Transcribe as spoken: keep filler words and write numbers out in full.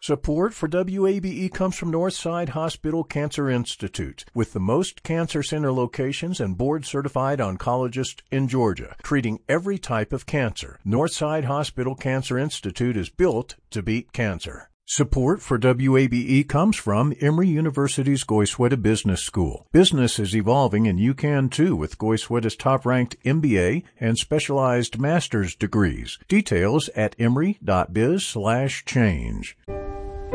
Support for W A B E comes from Northside Hospital Cancer Institute, with the most cancer center locations and board-certified oncologists in Georgia, treating every type of cancer. Northside Hospital Cancer Institute is built to beat cancer. Support for W A B E comes from Emory University's Goizueta Business School. Business is evolving, and you can too with Goizueta's top-ranked M B A and specialized master's degrees. Details at emory dot biz slash change.